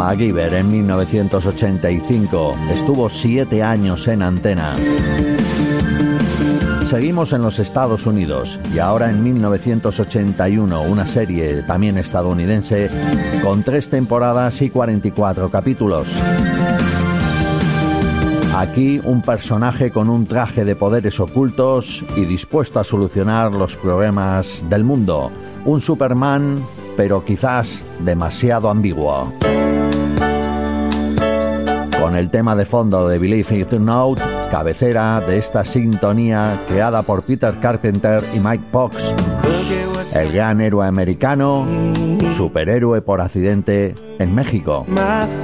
MacGyver en 1985. Estuvo 7 años en antena. Seguimos en los Estados Unidos y ahora en 1981, una serie también estadounidense con 3 temporadas y 44 capítulos. Aquí un personaje con un traje de poderes ocultos y dispuesto a solucionar los problemas del mundo. Un Superman, pero quizás demasiado ambiguo. Con el tema de fondo de Believe It or Not, cabecera de esta sintonía creada por Peter Carpenter y Mike Fox, el gran héroe americano, superhéroe por accidente en México.